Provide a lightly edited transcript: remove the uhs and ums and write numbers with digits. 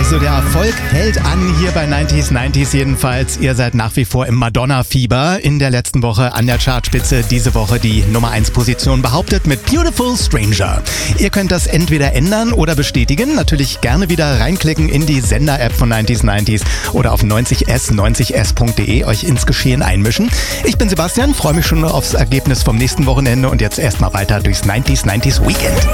Also der Erfolg hält an hier bei 90s jedenfalls. Ihr seid nach wie vor im Madonna-Fieber. In der letzten Woche an der Chartspitze, diese Woche die Nummer 1 Position behauptet mit Beautiful Stranger. Ihr könnt das entweder ändern oder bestätigen. Natürlich gerne wieder reinklicken in die Sender-App von 90s oder auf 90s.de euch ins Geschehen einmischen. Ich bin Sebastian, freue mich schon aufs Ergebnis vom nächsten Wochenende und jetzt erstmal weiter durchs 90s Weekend.